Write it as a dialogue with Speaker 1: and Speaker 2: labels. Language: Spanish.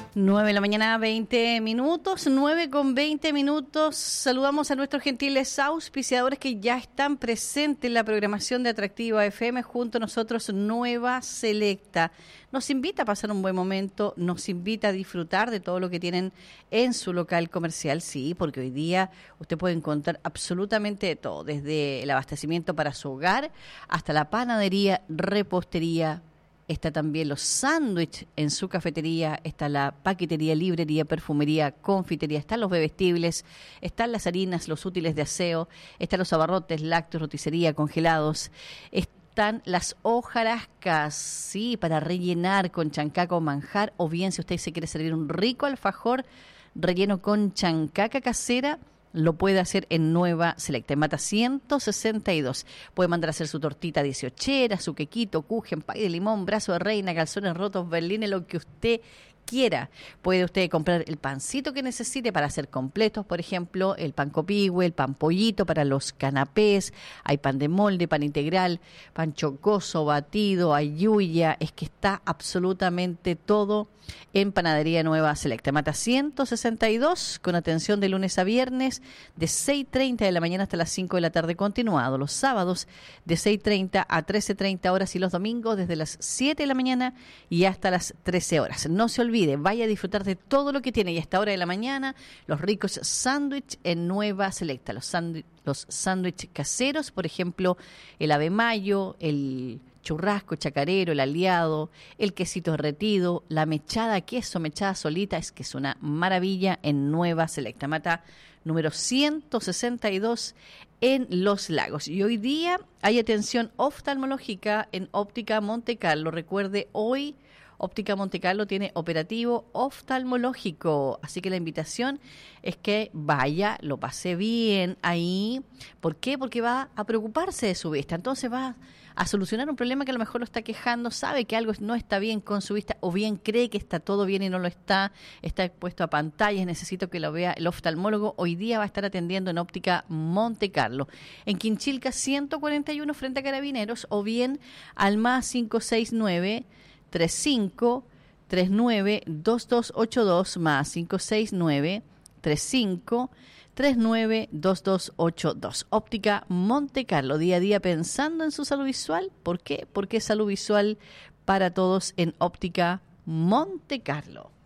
Speaker 1: 9 de la mañana, 20 minutos, 9:20. Saludamos a nuestros gentiles auspiciadores que ya están presentes en la programación de Atractiva FM. Junto a nosotros, Nueva Selecta. Nos invita a pasar un buen momento, nos invita a disfrutar de todo lo que tienen en su local comercial. Sí, porque hoy día usted puede encontrar absolutamente de todo, desde el abastecimiento para su hogar hasta la panadería, repostería. Está también los sándwiches en su cafetería, está la paquetería, librería, perfumería, confitería, están los bebestibles, están las harinas, los útiles de aseo, están los abarrotes, lácteos, roticería, congelados, están las hojarascas, sí, para rellenar con chancaca o manjar, o bien si usted se quiere servir un rico alfajor relleno con chancaca casera, lo puede hacer en Nueva Selecta, en Mata 162. Puede mandar a hacer su tortita 18, su quequito, kuchen, pay de limón, brazo de reina, calzones rotos, berlines, lo que usted quiera. Puede usted comprar el pancito que necesite para hacer completos, por ejemplo, el pan copihue, el pan pollito para los canapés, hay pan de molde, pan integral, pan chocoso, batido, hay yuya, es que está absolutamente todo en Panadería Nueva Selecta. Mata 162, con atención de lunes a viernes, de 6:30 de la mañana hasta las 5 de la tarde continuado. Los sábados de 6:30 a 13:30 horas y los domingos desde las 7 de la mañana y hasta las 13 horas. No se olvide, vaya a disfrutar de todo lo que tiene y a esta hora de la mañana, los ricos sándwiches en Nueva Selecta. Los sándwiches caseros, por ejemplo, el ave mayo, el churrasco chacarero, el aliado, el quesito derretido, la mechada queso, mechada solita, es que es una maravilla en Nueva Selecta. Mata número 162 en Los Lagos. Y hoy día hay atención oftalmológica en Óptica Monte Carlo. Recuerde, hoy Óptica Monte Carlo tiene operativo oftalmológico, así que la invitación es que vaya, lo pase bien ahí. ¿Por qué? Porque va a preocuparse de su vista, entonces va a solucionar un problema que a lo mejor lo está quejando, sabe que algo no está bien con su vista o bien cree que está todo bien y no lo está expuesto a pantallas, necesito que lo vea el oftalmólogo. Hoy día va a estar atendiendo en Óptica Monte Carlo, en Quinchilca 141 frente a Carabineros, o bien al más 569 35 39 2282 más 569 35 39 2282. Óptica Monte Carlo, día a día pensando en su salud visual. ¿Por qué? Porque es salud visual para todos en Óptica Monte Carlo.